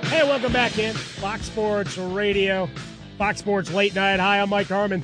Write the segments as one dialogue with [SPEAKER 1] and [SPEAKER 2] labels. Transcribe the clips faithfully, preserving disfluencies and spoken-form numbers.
[SPEAKER 1] Hey, welcome back in. Fox Sports Radio, Fox Sports Late Night. Hi, I'm Mike Harmon.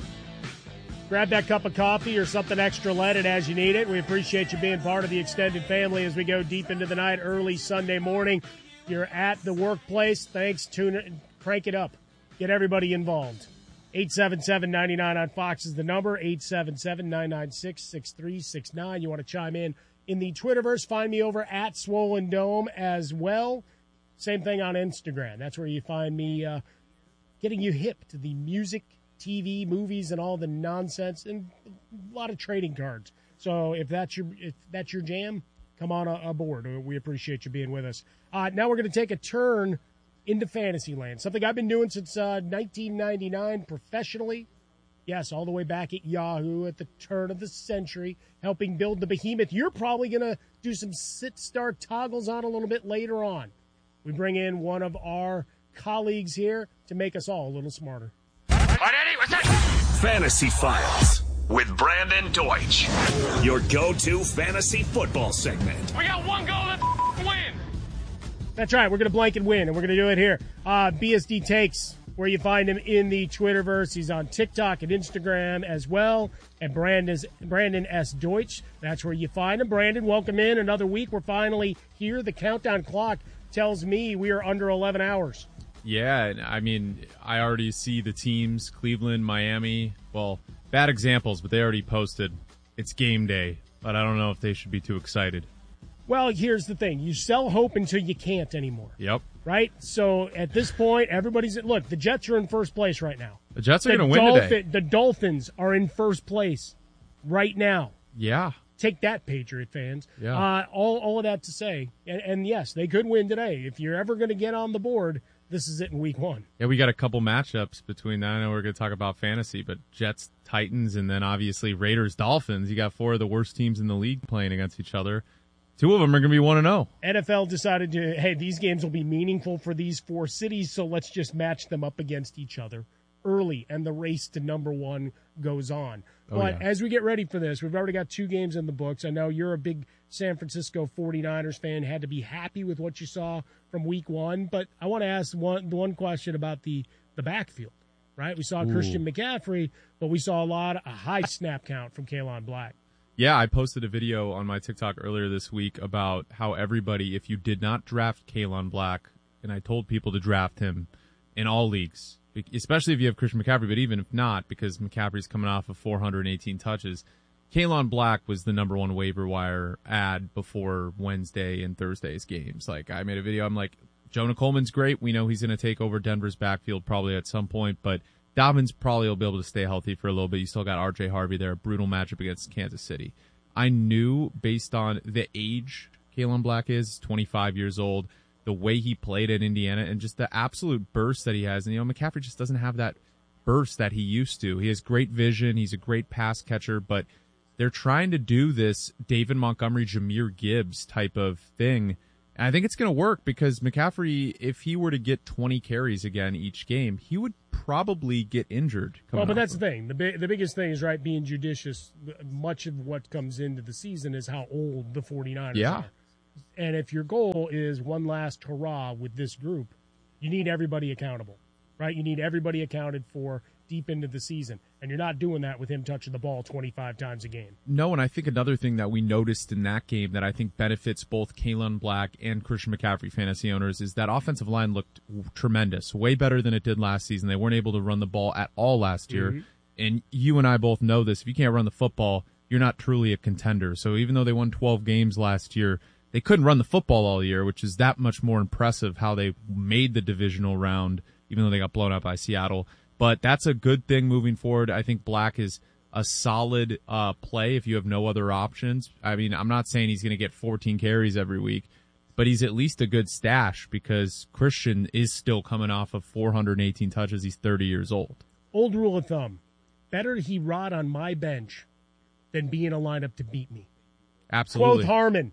[SPEAKER 1] Grab that cup of coffee or something extra leaded as you need it. We appreciate you being part of the extended family as we go deep into the night, early Sunday morning. You're at the workplace. Thanks. Tune it, crank it up. Get everybody involved. eight seven seven, nine nine on Fox is the number. eight seven seven, nine nine six, six three six nine. You want to chime in in the Twitterverse. Find me over at Swollen Dome as well. Same thing on Instagram. That's where you find me uh, getting you hip to the music, T V, movies, and all the nonsense, and a lot of trading cards. So if that's your if that's your jam, come on a- aboard. We appreciate you being with us. Uh, now we're going to take a turn into Fantasyland, something I've been doing since uh, nineteen ninety-nine professionally. Yes, all the way back at Yahoo at the turn of the century, helping build the behemoth. You're probably going to do some sit-start toggles on a little bit later on. We bring in one of our colleagues here to make us all a little smarter.
[SPEAKER 2] What, Eddie? What's that?
[SPEAKER 3] Fantasy Files with Brandon Deutsch. Your go-to fantasy football segment.
[SPEAKER 2] We got one goal to win.
[SPEAKER 1] That's right. We're going to blank and win, and we're going to do it here. Uh, B S D Takes, where you find him in the Twitterverse. He's on TikTok and Instagram as well. And Brandon's, Brandon S. Deutsch. That's where you find him. Brandon, welcome in. Another week. We're finally here. The countdown clock tells me we are under eleven hours.
[SPEAKER 4] Yeah, I mean, I already see the teams, Cleveland, Miami. Well, bad examples, but they already posted. It's game day, but I don't know if they should be too excited.
[SPEAKER 1] Well, here's the thing. You sell hope until you can't anymore.
[SPEAKER 4] Yep.
[SPEAKER 1] Right? So at this point, everybody's – look, the Jets are in first place right now.
[SPEAKER 4] The Jets are
[SPEAKER 1] The
[SPEAKER 4] going to win
[SPEAKER 1] Dolphin,
[SPEAKER 4] today.
[SPEAKER 1] The Dolphins are in first place right now.
[SPEAKER 4] Yeah.
[SPEAKER 1] Take that, Patriot fans.
[SPEAKER 4] Yeah.
[SPEAKER 1] Uh, all, all of that to say, and, and yes, they could win today. If you're ever going to get on the board, this is it in week one.
[SPEAKER 4] Yeah, we got a couple matchups between that. I know we're going to talk about fantasy, but Jets, Titans, and then obviously Raiders, Dolphins. You got four of the worst teams in the league playing against each other. Two of them are going to be one and oh.
[SPEAKER 1] N F L decided to, hey, these games will be meaningful for these four cities, so let's just match them up against each other early, and the race to number one goes on.
[SPEAKER 4] Oh,
[SPEAKER 1] but
[SPEAKER 4] yeah.
[SPEAKER 1] as we get ready for this, we've already got two games in the books. I know you're a big San Francisco forty-niners fan, had to be happy with what you saw from week one, but I want to ask one one question about the, the backfield, right? We saw
[SPEAKER 4] Ooh.
[SPEAKER 1] Christian McCaffrey, but we saw a lot, a high snap count from Kalen Black.
[SPEAKER 4] Yeah, I posted a video on my TikTok earlier this week about how everybody, if you did not draft Kalen Black, and I told people to draft him in all leagues, especially if you have Christian McCaffrey, but even if not, because McCaffrey's coming off of four hundred eighteen touches, Kalen Black was the number one waiver wire ad before Wednesday and Thursday's games. Like, I made a video, I'm like, Jonah Coleman's great. We know he's going to take over Denver's backfield probably at some point, but Dobbins probably will be able to stay healthy for a little bit. You still got R J Harvey there, a brutal matchup against Kansas City. I knew based on the age Kalen Black is, twenty-five years old, the way he played at Indiana, and just the absolute burst that he has. And, you know, McCaffrey just doesn't have that burst that he used to. He has great vision. He's a great pass catcher, but they're trying to do this David Montgomery, Jahmyr Gibbs type of thing. And I think it's going to work because McCaffrey, if he were to get twenty carries again each game, he would probably get injured.
[SPEAKER 1] Well, but that's the thing. The big, the biggest thing is, right, being judicious. Much of what comes into the season is how old the forty-niners
[SPEAKER 4] Yeah.
[SPEAKER 1] are. And if your goal is one last hurrah with this group, you need everybody accountable, right? You need everybody accounted for deep into the season. And you're not doing that with him touching the ball twenty-five times a game.
[SPEAKER 4] No, and I think another thing that we noticed in that game that I think benefits both Kalen Black and Christian McCaffrey fantasy owners is that offensive line looked tremendous, way better than it did last season. They weren't able to run the ball at all last year. Mm-hmm. And you and I both know this. If you can't run the football, you're not truly a contender. So even though they won twelve games last year, they couldn't run the football all year, which is that much more impressive how they made the divisional round, even though they got blown out by Seattle. But that's a good thing moving forward. I think Black is a solid uh, play if you have no other options. I mean, I'm not saying he's going to get fourteen carries every week, but he's at least a good stash because Christian is still coming off of four hundred eighteen touches. He's thirty years old.
[SPEAKER 1] Old rule of thumb, better he rot on my bench than be in a lineup to beat me.
[SPEAKER 4] Absolutely.
[SPEAKER 1] Quoth Harmon.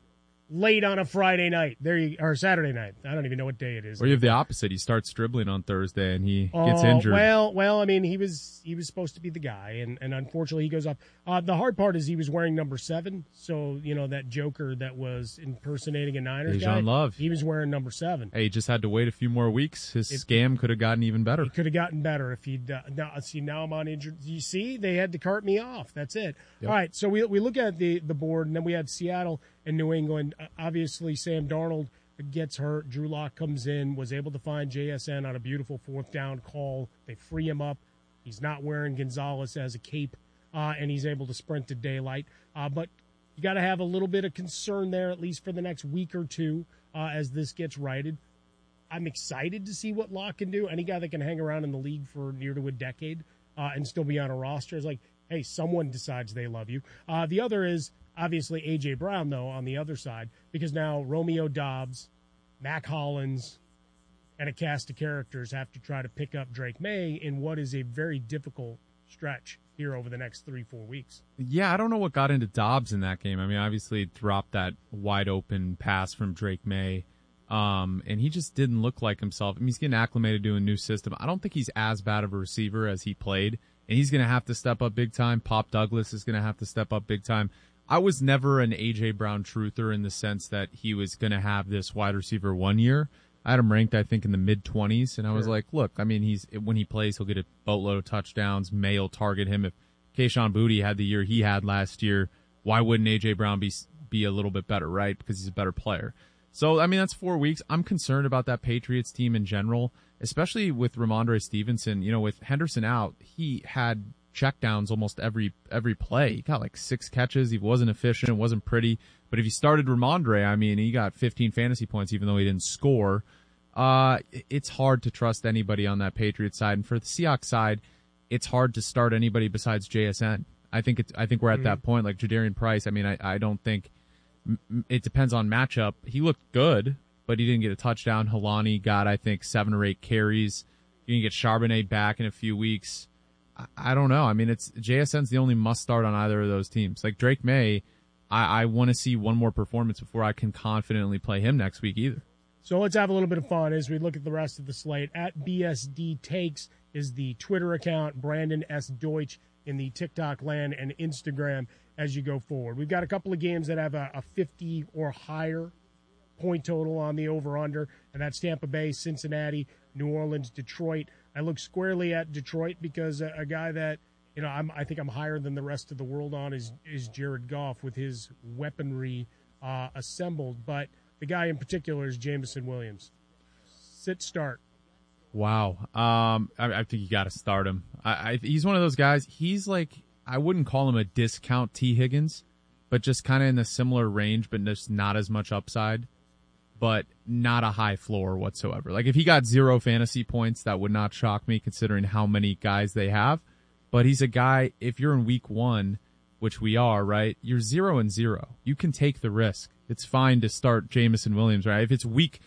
[SPEAKER 1] late on a Friday night. There you or Saturday night. I don't even know what day it is.
[SPEAKER 4] Or you have the opposite. He starts dribbling on Thursday and he gets
[SPEAKER 1] uh,
[SPEAKER 4] injured.
[SPEAKER 1] Well, well, I mean, he was he was supposed to be the guy, and, and unfortunately he goes off. Uh, the hard part is he was wearing number seven, so you know that Joker that was impersonating a Niners
[SPEAKER 4] Dejan
[SPEAKER 1] guy.
[SPEAKER 4] Love.
[SPEAKER 1] He was wearing number seven.
[SPEAKER 4] Hey, he just had to wait a few more weeks. His
[SPEAKER 1] It-
[SPEAKER 4] scam could have gotten even better.
[SPEAKER 1] It could have gotten better if he'd. Uh, now, see, now I'm on injured. You see, they had to cart me off. That's it.
[SPEAKER 4] Yep.
[SPEAKER 1] All right, so we we look at the the board, and then we had Seattle and New England. Uh, obviously, Sam Darnold gets hurt. Drew Lock comes in, was able to find J S N on a beautiful fourth down call. They free him up. He's not wearing Gonzalez as a cape, uh, and he's able to sprint to daylight. Uh, but you got to have a little bit of concern there, at least for the next week or two, uh, as this gets righted. I'm excited to see what Locke can do. Any guy that can hang around in the league for near to a decade uh, and still be on a roster is like, hey, someone decides they love you. Uh, the other is obviously A J. Brown, though, on the other side, because now Romeo Doubs, Mac Hollins, and a cast of characters have to try to pick up Drake May in what is a very difficult stretch here over the next three, four weeks.
[SPEAKER 4] Yeah, I don't know what got into Dobbs in that game. I mean, obviously he dropped that wide open pass from Drake May. Um, and he just didn't look like himself. I mean, he's getting acclimated to a new system. I don't think he's as bad of a receiver as he played, and he's going to have to step up big time. Pop Douglas is going to have to step up big time. I was never an A J. Brown truther in the sense that he was going to have this wide receiver one year. I had him ranked, I think, in the mid twenties, and I was
[SPEAKER 1] Sure.
[SPEAKER 4] like, look, I mean, he's when he plays, he'll get a boatload of touchdowns. May will target him. If Kayshon Boutte had the year he had last year, why wouldn't A J. Brown be be a little bit better, right? Because he's a better player. So, I mean, that's four weeks. I'm concerned about that Patriots team in general, especially with Ramondre Stevenson. You know, with Henderson out, he had checkdowns almost every every play. He got like six catches. He wasn't efficient. It wasn't pretty. But if you started Ramondre, I mean, he got fifteen fantasy points even though he didn't score. Uh, it's hard to trust anybody on that Patriots side. And for the Seahawks side, it's hard to start anybody besides J S N. I think it's, I think we're at mm-hmm. that point. Like Jadarian Price, I mean, I, I don't think it depends on matchup. He looked good, but he didn't get a touchdown. Helani got, I think, seven or eight carries. You can get Charbonnet back in a few weeks. I, I don't know. I mean, it's J S N's the only must start on either of those teams. Like Drake May, I, I want to see one more performance before I can confidently play him next week either.
[SPEAKER 1] So let's have a little bit of fun as we look at the rest of the slate. At B S D Takes is the Twitter account, Brandon S. Deutsch in the TikTok land, and Instagram as you go forward. We've got a couple of games that have a, a fifty or higher point total on the over-under, and that's Tampa Bay, Cincinnati, New Orleans, Detroit. I look squarely at Detroit because a, a guy that, you know, I'm, I think I'm higher than the rest of the world on is, is Jared Goff with his weaponry uh, assembled, but the guy in particular is Jameson Williams. Sit, start.
[SPEAKER 4] Wow. Um, I, I think you got to start him. I, I, he's one of those guys. He's like, I wouldn't call him a discount T. Higgins, but just kind of in a similar range, but just not as much upside, but not a high floor whatsoever. Like if he got zero fantasy points, that would not shock me considering how many guys they have. But he's a guy, if you're in week one, which we are, right? You're zero and zero. You can take the risk. It's fine to start Jameson Williams, right? If it's week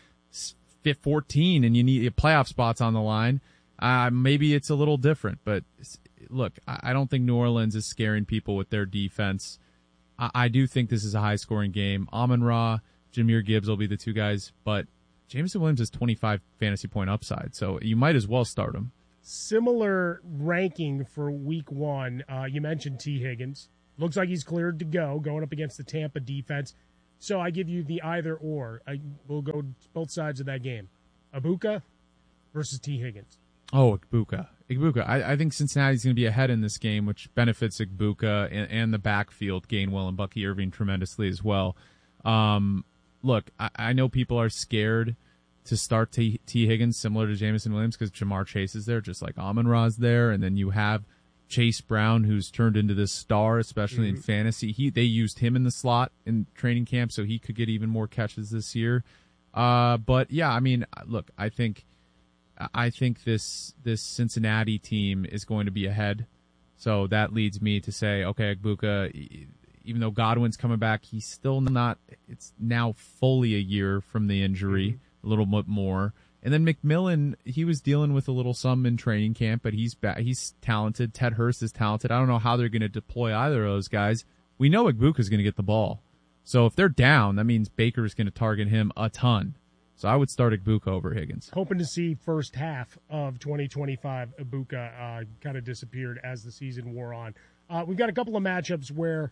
[SPEAKER 4] fourteen and you need playoff spots on the line, uh, maybe it's a little different. But look, I don't think New Orleans is scaring people with their defense. I, I do think this is a high-scoring game. Amon-Ra, Jahmyr Gibbs will be the two guys, but Jameson Williams is twenty-five fantasy point upside, so you might as well start him.
[SPEAKER 1] Similar ranking for week one. Uh, you mentioned T. Higgins. Looks like he's cleared to go, going up against the Tampa defense. So I give you the either or. I, we'll go both sides of that game. Ibuka versus T. Higgins.
[SPEAKER 4] Oh, Ibuka. Ibuka. I, I think Cincinnati's going to be ahead in this game, which benefits Ibuka and, and the backfield, Gainwell and Bucky Irving tremendously as well. Um, look, I, I know people are scared to start T. T. Higgins similar to Jameson Williams because Jamar Chase is there, just like Amon-Ra's there, and then you have Chase Brown, who's turned into this star, especially mm-hmm. in fantasy. He they used him in the slot in training camp, so he could get even more catches this year. Uh, but yeah, I mean, look, I think I think this this Cincinnati team is going to be ahead, so that leads me to say, okay, Ibuka, even though Godwin's coming back, he's still not. It's now fully a year from the injury, mm-hmm. a little bit more. And then McMillan, he was dealing with a little some in training camp, but he's back. He's talented. Ted Hurst is talented. I don't know how they're going to deploy either of those guys. We know Ibuka's going to get the ball. So if they're down, that means Baker's going to target him a ton. So I would start Igbokwe over Higgins.
[SPEAKER 1] Hoping to see first half of twenty twenty-five. Igbokwe uh, kind of disappeared as the season wore on. Uh, we've got a couple of matchups where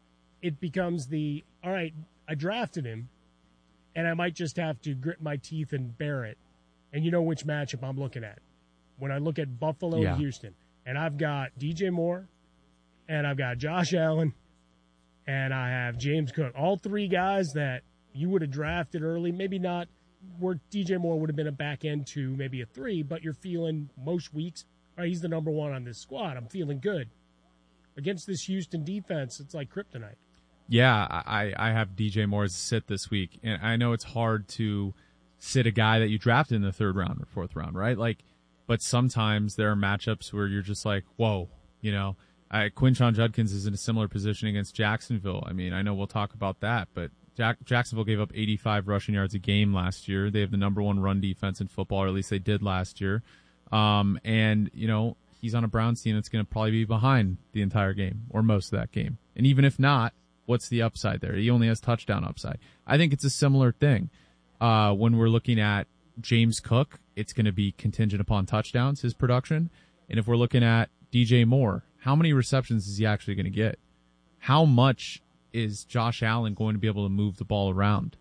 [SPEAKER 1] it becomes the, all right, I drafted him, and I might just have to grit my teeth and bear it. And you know which matchup I'm looking at. When I look at Buffalo
[SPEAKER 4] yeah.
[SPEAKER 1] and Houston, and I've got D J Moore, and I've got Josh Allen, and I have James Cook. All three guys that you would have drafted early, maybe not where D J Moore would have been a back end two, maybe a three, but you're feeling most weeks, all right, he's the number one on this squad. I'm feeling good. Against this Houston defense, it's like kryptonite.
[SPEAKER 4] Yeah, I, I have D J Moore as a sit this week, and I know it's hard to sit a guy that you drafted in the third round or fourth round, right? Like, but sometimes there are matchups where you're just like, whoa, you know. I, Quinshon Judkins is in a similar position against Jacksonville. I mean, I know we'll talk about that, but Jack, Jacksonville gave up eighty-five rushing yards a game last year. They have the number one run defense in football, or at least they did last year. Um, and, you know, he's on a Browns team that's going to probably be behind the entire game or most of that game. And even if not, what's the upside there? He only has touchdown upside. I think it's a similar thing. Uh, when we're looking at James Cook, it's going to be contingent upon touchdowns, his production. And if we're looking at D J Moore, how many receptions is he actually going to get? How much is Josh Allen going to be able to move the ball around?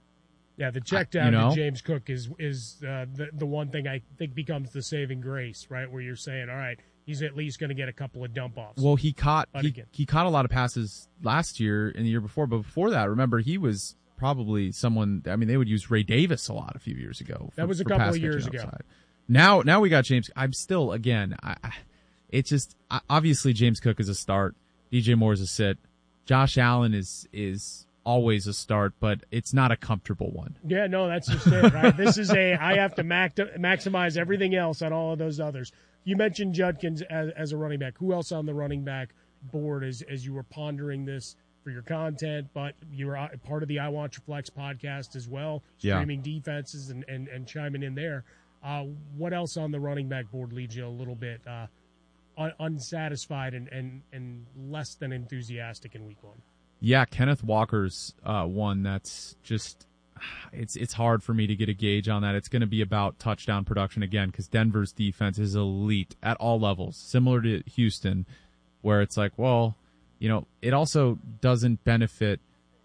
[SPEAKER 1] Yeah, the check down
[SPEAKER 4] you know?
[SPEAKER 1] to James Cook is is uh, the the one thing I think becomes the saving grace, right? Where you're saying, all right, he's at least going to get a couple of dump offs.
[SPEAKER 4] Well, he caught he, he caught a lot of passes last year and the year before, but before that, remember, he was probably someone. I mean, they would use Ray Davis a lot a few years ago. For,
[SPEAKER 1] that was a couple of years ago.
[SPEAKER 4] Outside. Now, now we got James. I'm still again. I, I, it's just obviously James Cook is a start. D J Moore is a sit. Josh Allen is is always a start, but it's not a comfortable one.
[SPEAKER 1] Yeah, no, that's just it, right? This is a I have to mac- maximize everything else on all of those others. You mentioned Judkins as, as a running back. Who else on the running back board as as you were pondering this for your content? But you were part of the I Want Your Flex podcast as well, streaming yeah. defenses and, and, and chiming in there. Uh, what else on the running back board leaves you a little bit uh, un- unsatisfied and, and, and less than enthusiastic in week one?
[SPEAKER 4] Yeah, Kenneth Walker's uh, one that's just it's it's hard for me to get a gauge on that. It's going to be about touchdown production again because Denver's defense is elite at all levels, similar to Houston, where it's like, well, you know, it also doesn't benefit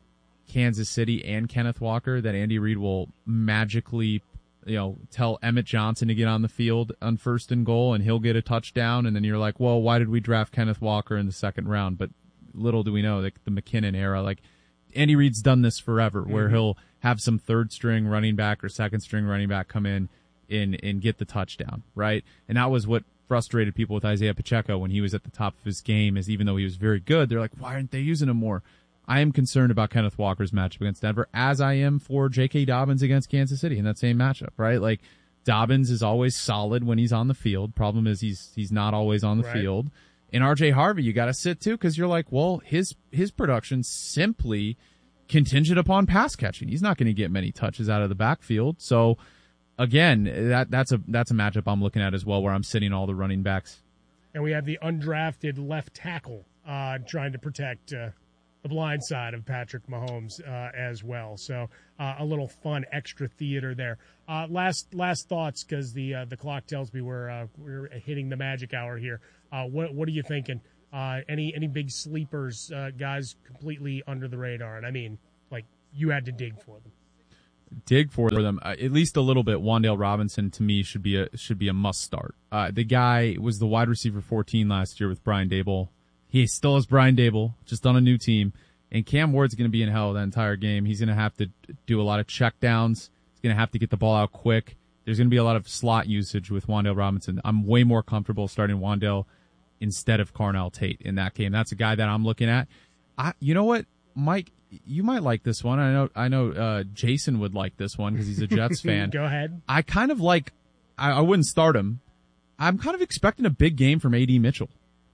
[SPEAKER 4] Kansas City and Kenneth Walker that Andy Reid will magically, you know, tell Emmett Johnson to get on the field on first and goal and he'll get a touchdown, and then you're like, well, why did we draft Kenneth Walker in the second round? But little do we know, like the McKinnon era, like Andy Reid's done this forever, where mm-hmm. he'll have some third string running back or second string running back come in and, and get the touchdown, right? And that was what frustrated people with Isaiah Pacheco when he was at the top of his game, is even though he was very good, they're like, why aren't they using him more? I am concerned about Kenneth Walker's matchup against Denver, as I am for J K. Dobbins against Kansas City in that same matchup, right? Like Dobbins is always solid when he's on the field. Problem is he's he's not always on the right. field. And R J Harvey, you got to sit too, because you're like, well, his his production simply contingent upon pass catching. He's not going to get many touches out of the backfield. So again, that that's a that's a matchup I'm looking at as well, where I'm sitting all the running backs.
[SPEAKER 1] And we have the undrafted left tackle uh, trying to protect uh, the blind side of Patrick Mahomes uh, as well. So uh, a little fun extra theater there. Uh, last last thoughts, because the uh, the clock tells me we're uh, we're hitting the magic hour here. Uh, what what are you thinking? Uh, any any big sleepers, uh, guys completely under the radar? And I mean, like, you had to dig for them.
[SPEAKER 4] Dig for them uh, at least a little bit. Wan'Dale Robinson to me should be a should be a must start. Uh, the guy was the wide receiver fourteen last year with Brian Dable. He still has Brian Dable, just on a new team. And Cam Ward's going to be in hell that entire game. He's going to have to do a lot of check downs. He's going to have to get the ball out quick. There's going to be a lot of slot usage with Wan'Dale Robinson. I'm way more comfortable starting Wan'Dale instead of Carnell Tate in that game. That's a guy that I'm looking at. I, you know what, Mike, you might like this one. I know, I know, uh, Jason would like this one because he's a Jets fan.
[SPEAKER 1] Go ahead.
[SPEAKER 4] I kind of like, I, I wouldn't start him. I'm kind of expecting a big game from A D Mitchell.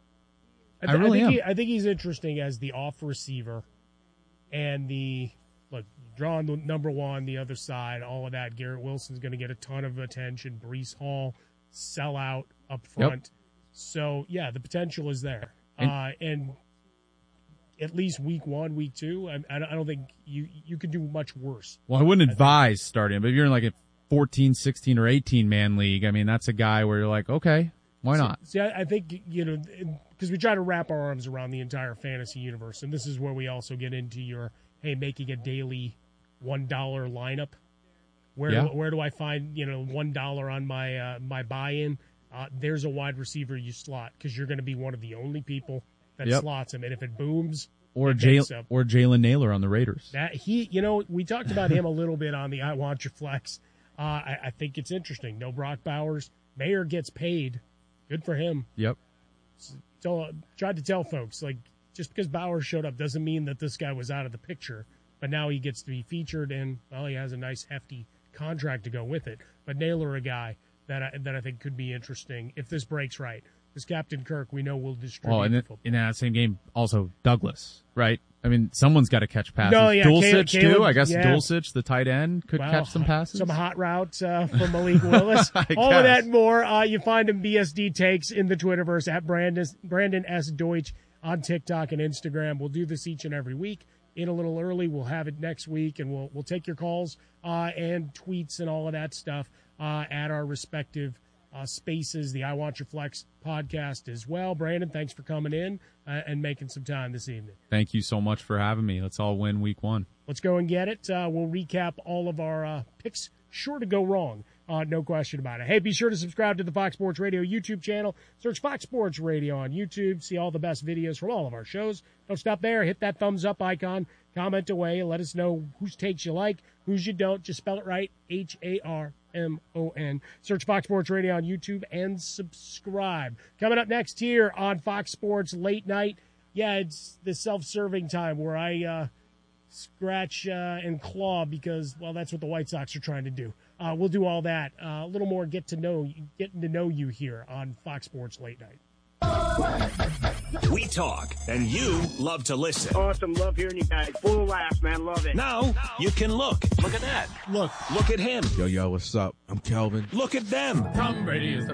[SPEAKER 1] I, th-
[SPEAKER 4] I really
[SPEAKER 1] I think
[SPEAKER 4] am.
[SPEAKER 1] He, I think he's interesting as the off receiver and the, look, drawing the number one, the other side, all of that. Garrett Wilson's going to get a ton of attention. Breece Hall, sell out up front. Yep. So, yeah, the potential is there. And, uh, and at least week one, week two. I, I don't think you you could do much worse.
[SPEAKER 4] Well, I wouldn't I advise think. starting, but if you're in like a fourteen, sixteen, or eighteen man league, I mean, that's a guy where you're like, okay, why not?
[SPEAKER 1] See, I, I think, you know, because we try to wrap our arms around the entire fantasy universe, and this is where we also get into your, hey, making a daily one dollar lineup. Where yeah. do, where do I find, you know, one dollar on my uh, my buy-in? Uh, there's a wide receiver you slot because you're going to be one of the only people that yep. slots him, and if it booms,
[SPEAKER 4] or Jay, or Jalen Naylor on the Raiders.
[SPEAKER 1] That he, you know, we talked about him a little bit on the I Want Your Flex. Uh, I, I think it's interesting. No Brock Bowers. Mayer gets paid. Good for him.
[SPEAKER 4] Yep.
[SPEAKER 1] So uh, tried to tell folks, like, just because Bowers showed up doesn't mean that this guy was out of the picture. But now he gets to be featured, and well, he has a nice hefty contract to go with it. But Naylor, a guy that I, that I think could be interesting if this breaks right. Because Captain Kirk, we know, will distribute
[SPEAKER 4] oh, and
[SPEAKER 1] the
[SPEAKER 4] in,
[SPEAKER 1] football.
[SPEAKER 4] in that same game, also Douglas, right? I mean, someone's got to catch passes.
[SPEAKER 1] No, yeah,
[SPEAKER 4] Dulcich,
[SPEAKER 1] Caleb,
[SPEAKER 4] too. I guess
[SPEAKER 1] yeah.
[SPEAKER 4] Dulcich, the tight end, could
[SPEAKER 1] well,
[SPEAKER 4] catch some passes.
[SPEAKER 1] Some hot routes uh, from Malik Willis. All guess. of that and more. Uh, you find him B S D Takes in the Twitterverse at Brandon, Brandon S. Deutsch on TikTok and Instagram. We'll do this each and every week. In a little early, we'll have it next week, and we'll we'll take your calls uh, and tweets and all of that stuff uh, at our respective uh, spaces, the I Want Your Flex podcast as well. Brandon, thanks for coming in uh, and making some time this evening.
[SPEAKER 4] Thank you so much for having me. Let's all win week one.
[SPEAKER 1] Let's go and get it. Uh, we'll recap all of our uh, picks. Sure to go wrong. Uh, no question about it. Hey, be sure to subscribe to the Fox Sports Radio YouTube channel. Search Fox Sports Radio on YouTube. See all the best videos from all of our shows. Don't stop there. Hit that thumbs up icon. Comment away. Let us know whose takes you like, whose you don't. Just spell it right. H A R M O N. Search Fox Sports Radio on YouTube and subscribe. Coming up next here on Fox Sports Late Night. Yeah, it's the self-serving time where I uh, scratch uh, and claw because, well, that's what the White Sox are trying to do. Uh, we'll do all that. Uh, a little more get to know, getting to know you here on Fox Sports Late Night.
[SPEAKER 3] We talk, and you love to listen.
[SPEAKER 5] Awesome. Love hearing you guys. Full of laughs, man. Love it.
[SPEAKER 3] Now, you can look. Look at that. Look. Look at him.
[SPEAKER 6] Yo, yo, what's up? I'm Kelvin.
[SPEAKER 3] Look at them.
[SPEAKER 2] Tom Brady is the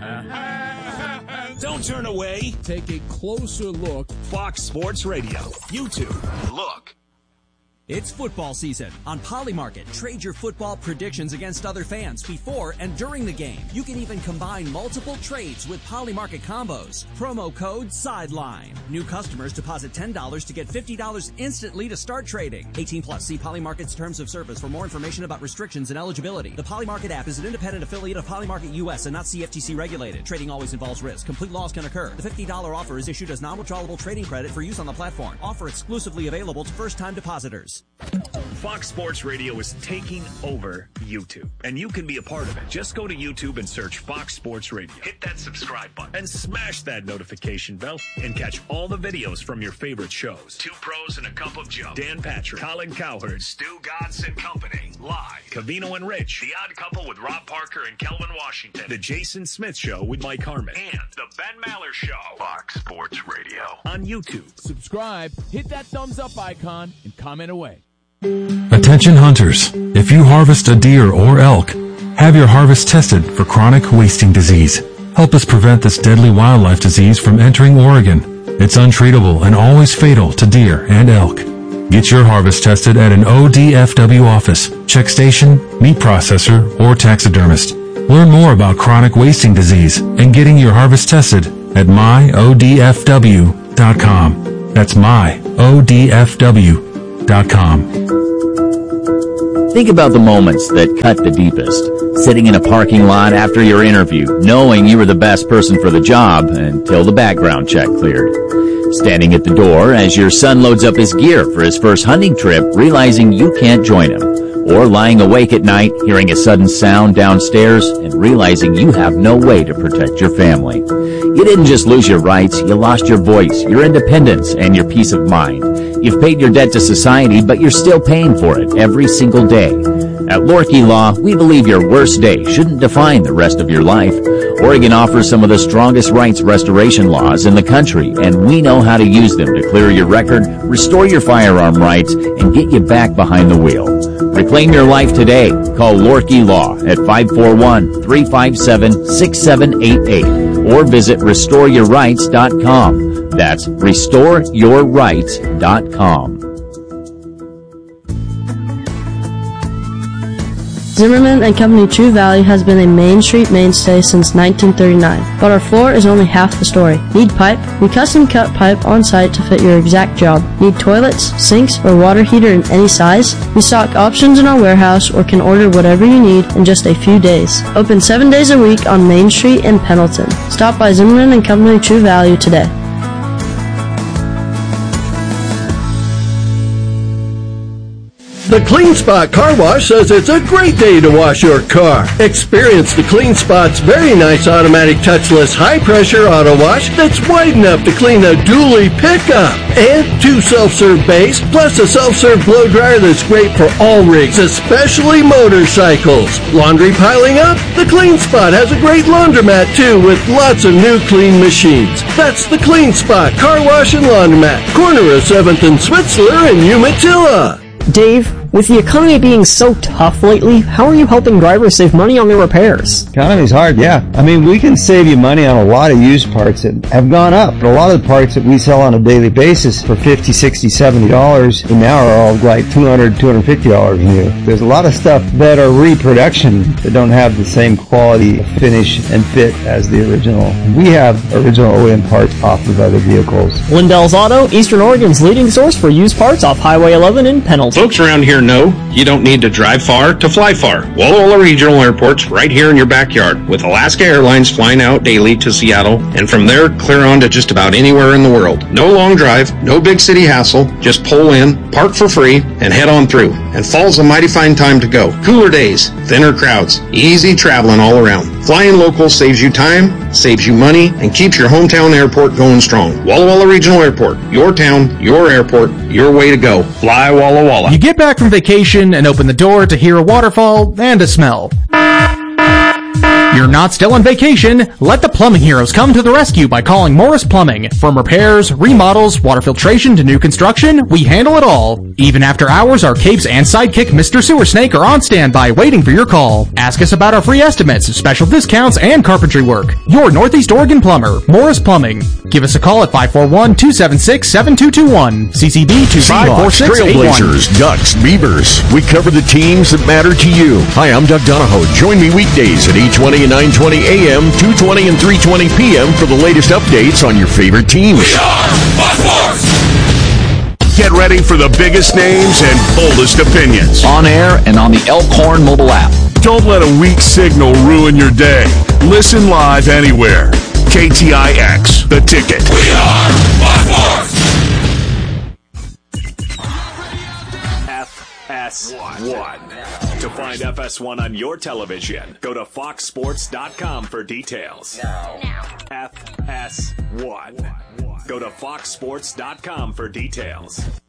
[SPEAKER 2] man.
[SPEAKER 3] Don't turn away.
[SPEAKER 6] Take a closer look.
[SPEAKER 3] Fox Sports Radio. YouTube. Look.
[SPEAKER 7] It's football season. On Polymarket, trade your football predictions against other fans before and during the game. You can even combine multiple trades with Polymarket combos. Promo code SIDELINE. New customers deposit ten dollars to get fifty dollars instantly to start trading. eighteen plus. See Polymarket's terms of service for more information about restrictions and eligibility. The Polymarket app is an independent affiliate of Polymarket U S and not C F T C regulated. Trading always involves risk. Complete loss can occur. The fifty dollars offer is issued as non-withdrawable trading credit for use on the platform. Offer exclusively available to first-time depositors.
[SPEAKER 3] Fox Sports Radio is taking over YouTube, and you can be a part of it. Just go to YouTube and search Fox Sports Radio. Hit that subscribe button and smash that notification bell and catch all the videos from your favorite shows. Two Pros and a Cup of Joe, Dan Patrick, Colin Cowherd, Stu Godson Company, live. Covino and Rich, The Odd Couple with Rob Parker and Kelvin Washington, The Jason Smith Show with Mike Harmon, and The Ben Maller Show. Fox Sports Radio on YouTube.
[SPEAKER 6] Subscribe, hit that thumbs up icon, and comment away.
[SPEAKER 8] Attention hunters, if you harvest a deer or elk, have your harvest tested for chronic wasting disease. Help us prevent this deadly wildlife disease from entering Oregon. It's untreatable and always fatal to deer and elk. Get your harvest tested at an O D F W office, check station, meat processor, or taxidermist. Learn more about chronic wasting disease and getting your harvest tested at my O D F W dot com. That's my O D F W dot com.
[SPEAKER 9] Think about the moments that cut the deepest. Sitting in a parking lot after your interview, knowing you were the best person for the job until the background check cleared. Standing at the door as your son loads up his gear for his first hunting trip, realizing you can't join him. Or lying awake at night, hearing a sudden sound downstairs and realizing you have no way to protect your family. You didn't just lose your rights, you lost your voice, your independence, and your peace of mind. You've paid your debt to society, but you're still paying for it every single day. At Lorkey Law, we believe your worst day shouldn't define the rest of your life. Oregon offers some of the strongest rights restoration laws in the country, and we know how to use them to clear your record, restore your firearm rights, and get you back behind the wheel. Reclaim your life today. Call Lorkey Law at five four one, three five seven, six seven eight eight or visit restore your rights dot com. That's restore your rights dot com.
[SPEAKER 10] Zimmerman and Company True Value has been a Main Street mainstay since nineteen thirty-nine, but our floor is only half the story. Need pipe? We custom cut pipe on site to fit your exact job. Need toilets, sinks, or water heater in any size? We stock options in our warehouse or can order whatever you need in just a few days. Open seven days a week on Main Street in Pendleton. Stop by Zimmerman and Company True Value today.
[SPEAKER 11] The Clean Spot Car Wash says it's a great day to wash your car. Experience the Clean Spot's very nice automatic touchless high-pressure auto wash that's wide enough to clean a dually pickup. And two self-serve bays, plus a self-serve blow dryer that's great for all rigs, especially motorcycles. Laundry piling up? The Clean Spot has a great laundromat too, with lots of new clean machines. That's the Clean Spot Car Wash and Laundromat, corner of seventh and Switzler in Umatilla.
[SPEAKER 12] Dave, with the economy being so tough lately, how are you helping drivers save money on their repairs?
[SPEAKER 13] Economy's hard, yeah. I mean, we can save you money on a lot of used parts that have gone up. But a lot of the parts that we sell on a daily basis for fifty dollars, sixty dollars, seventy dollars, and now are all like two hundred dollars, two hundred fifty dollars new. There's a lot of stuff that are reproduction that don't have the same quality, finish, and fit as the original. We have original O E M parts off of other vehicles.
[SPEAKER 12] Lindell's Auto, Eastern Oregon's leading source for used parts off Highway eleven in Pendleton.
[SPEAKER 14] Folks around here know you don't need to drive far to fly far. Walla Walla Regional Airport's right here in your backyard, with Alaska Airlines flying out daily to Seattle, and from there clear on to just about anywhere in the world. No long drive, no big city hassle, just pull in, park for free, and head on through. And fall's a mighty fine time to go. Cooler days, thinner crowds, easy traveling all around. Flying local saves you time, saves you money, and keeps your hometown airport going strong. Walla Walla Regional Airport, your town, your airport, your way to go. Fly Walla Walla.
[SPEAKER 15] You get back from vacation and open the door to hear a waterfall and a smell. You're not still on vacation. Let the plumbing heroes come to the rescue by calling Morris Plumbing. From repairs, remodels, water filtration to new construction, we handle it all. Even after hours, our capes and sidekick Mister Sewer Snake are on standby waiting for your call. Ask us about our free estimates, special discounts, and carpentry work. Your Northeast Oregon plumber, Morris Plumbing. Give us a call at five four one, two seven six, seven two two one. C C B two five four six eight one.
[SPEAKER 16] Trailblazers, Ducks, Beavers. We cover the teams that matter to you. Hi, I'm Doug Donahoe. Join me weekdays at eight twenty and nine twenty a.m., two twenty and three twenty p.m. for the latest updates on your favorite teams.
[SPEAKER 2] We are Fox Sports!
[SPEAKER 16] Get ready for the biggest names and boldest opinions.
[SPEAKER 9] On air and on the Elkhorn mobile app.
[SPEAKER 16] Don't let a weak signal ruin your day. Listen live anywhere. K T I X, The Ticket.
[SPEAKER 2] We are Fox Sports!
[SPEAKER 3] F S one. To find F S one on your television, go to fox sports dot com for details. Now. F S one. Go to fox sports dot com for details.